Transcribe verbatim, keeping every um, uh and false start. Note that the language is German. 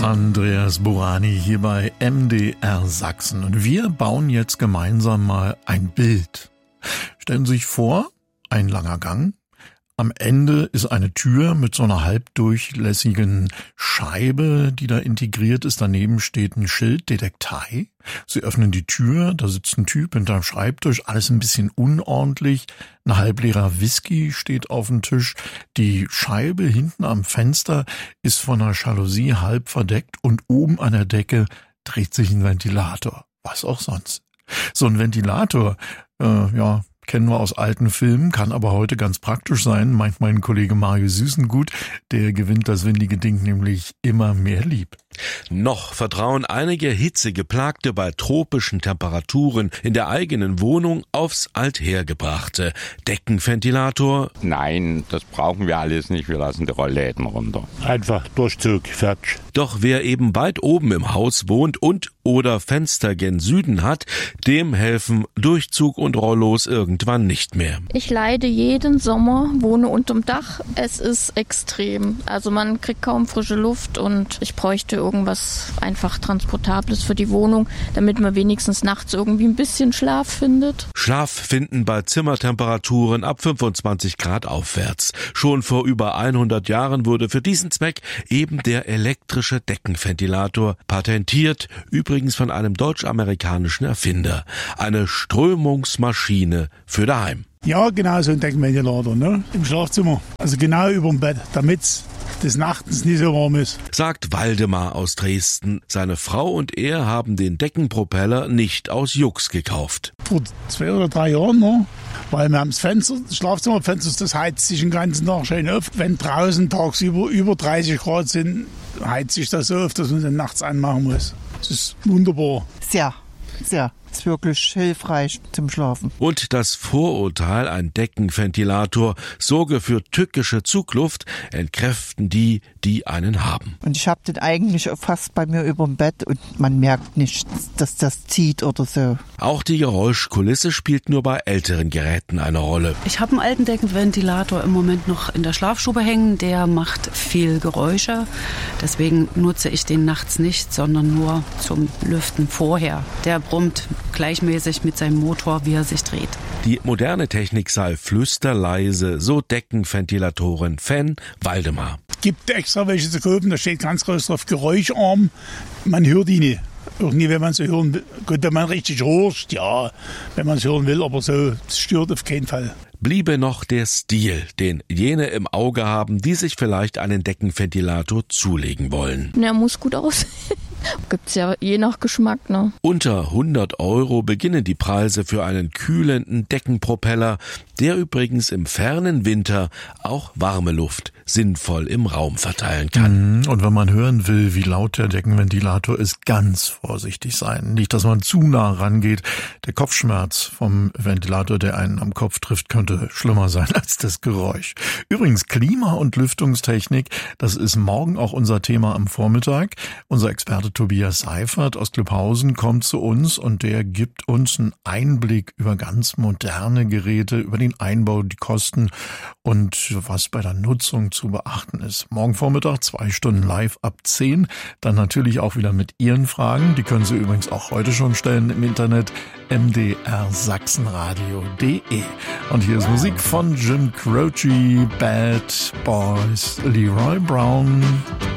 Andreas Burani hier bei M D R Sachsen und wir bauen jetzt gemeinsam mal ein Bild. Stellen Sie sich vor, ein langer Gang. Am Ende ist eine Tür mit so einer halbdurchlässigen Scheibe, die da integriert ist. Daneben steht ein Schild, Detektei. Sie öffnen die Tür, da sitzt ein Typ hinterm Schreibtisch, alles ein bisschen unordentlich. Ein halbleerer Whisky steht auf dem Tisch. Die Scheibe hinten am Fenster ist von einer Jalousie halb verdeckt und oben an der Decke dreht sich ein Ventilator. Was auch sonst. So ein Ventilator, äh, ja, kennen wir aus alten Filmen, kann aber heute ganz praktisch sein, meint mein Kollege Mario Süßengut. Der gewinnt das windige Ding nämlich immer mehr lieb. Noch vertrauen einige Hitzegeplagte bei tropischen Temperaturen in der eigenen Wohnung aufs Althergebrachte. Deckenventilator? Nein, das brauchen wir alles nicht. Wir lassen die Rollläden runter. Einfach Durchzug, fertig. Doch wer eben weit oben im Haus wohnt und oder Fenster gen Süden hat, dem helfen Durchzug und Rollos irgendwann nicht mehr. Ich leide jeden Sommer, wohne unterm Dach. Es ist extrem. Also man kriegt kaum frische Luft und ich bräuchte irgendwas einfach Transportables für die Wohnung, damit man wenigstens nachts irgendwie ein bisschen Schlaf findet. Schlaf finden bei Zimmertemperaturen ab fünfundzwanzig Grad aufwärts. Schon vor über hundert Jahren wurde für diesen Zweck eben der elektrische Deckenventilator patentiert, übrigens von einem deutsch-amerikanischen Erfinder. Eine Strömungsmaschine für daheim. Ja, genau so ein Deckenventilator, ne? Im Schlafzimmer. Also genau über dem Bett, damit's des Nachtens nicht so warm ist. Sagt Waldemar aus Dresden. Seine Frau und er haben den Deckenpropeller nicht aus Jux gekauft. Vor zwei oder drei Jahren, ne? Weil wir haben das Fenster, das Schlafzimmerfenster, das heizt sich den ganzen Tag schön auf. Wenn draußen tagsüber über dreißig Grad sind, heizt sich das so auf, dass man den nachts anmachen muss. Das ist wunderbar. Sehr, sehr. Ist wirklich hilfreich zum Schlafen. Und das Vorurteil, ein Deckenventilator sorge für tückische Zugluft, entkräften die, die einen haben. Und ich habe den eigentlich fast bei mir über dem Bett und man merkt nicht, dass das zieht oder so. Auch die Geräuschkulisse spielt nur bei älteren Geräten eine Rolle. Ich habe einen alten Deckenventilator im Moment noch in der Schlafstube hängen, der macht viel Geräusche. Deswegen nutze ich den nachts nicht, sondern nur zum Lüften vorher. Der brummt gleichmäßig mit seinem Motor, wie er sich dreht. Die moderne Technik sei flüsterleise, so Deckenventilatoren-Fan Waldemar. Gibt extra welche zu kaufen, da steht ganz groß drauf, geräuscharm. Man hört die nicht. Irgendwie, wenn man sie hören will. Gut, wenn man richtig horcht, ja, wenn man es hören will, aber so, das stört auf keinen Fall. Bliebe noch der Stil, den jene im Auge haben, die sich vielleicht einen Deckenventilator zulegen wollen. Der muss gut aussehen. Gibt's ja je nach Geschmack, ne? Unter hundert Euro beginnen die Preise für einen kühlenden Deckenpropeller, der übrigens im fernen Winter auch warme Luft sinnvoll im Raum verteilen kann. Und wenn man hören will, wie laut der Deckenventilator ist, ganz vorsichtig sein. Nicht, dass man zu nah rangeht. Der Kopfschmerz vom Ventilator, der einen am Kopf trifft, könnte schlimmer sein als das Geräusch. Übrigens, Klima- und Lüftungstechnik, das ist morgen auch unser Thema am Vormittag. Unser Experte Tobias Seifert aus Klübhausen kommt zu uns und der gibt uns einen Einblick über ganz moderne Geräte, über den Einbau, die Kosten und was bei der Nutzung zu beachten ist. Morgen Vormittag zwei Stunden live ab zehn. Dann natürlich auch wieder mit Ihren Fragen. Die können Sie übrigens auch heute schon stellen im Internet m d r sachsenradio punkt d e. Und hier ist Musik von Jim Croce, Bad Boys, Leroy Brown.